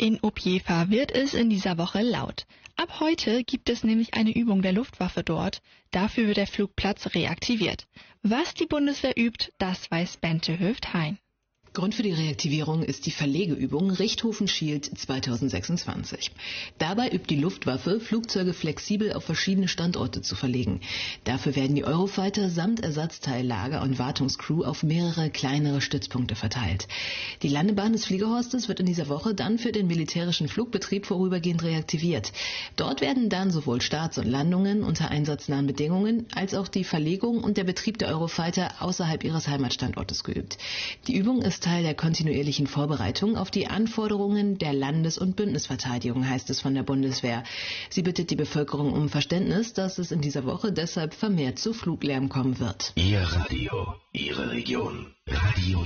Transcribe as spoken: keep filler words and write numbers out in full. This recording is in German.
In Opjefa wird es in dieser Woche laut. Ab heute gibt es nämlich eine Übung der Luftwaffe dort. Dafür wird der Flugplatz reaktiviert. Was die Bundeswehr übt, das weiß Bente Höft-Hein. Grund für die Reaktivierung ist die Verlegeübung Richthofen-Schild zweitausendsechsundzwanzig. Dabei übt die Luftwaffe, Flugzeuge flexibel auf verschiedene Standorte zu verlegen. Dafür werden die Eurofighter samt Ersatzteillager und Wartungscrew auf mehrere kleinere Stützpunkte verteilt. Die Landebahn des Fliegerhorstes wird in dieser Woche dann für den militärischen Flugbetrieb vorübergehend reaktiviert. Dort werden dann sowohl Starts und Landungen unter einsatznahen Bedingungen als auch die Verlegung und der Betrieb der Eurofighter außerhalb ihres Heimatstandortes geübt. Die Übung ist Teil der kontinuierlichen Vorbereitung auf die Anforderungen der Landes- und Bündnisverteidigung, heißt es von der Bundeswehr. Sie bittet die Bevölkerung um Verständnis, dass es in dieser Woche deshalb vermehrt zu Fluglärm kommen wird. Ihr Radio, Ihre Region. Radio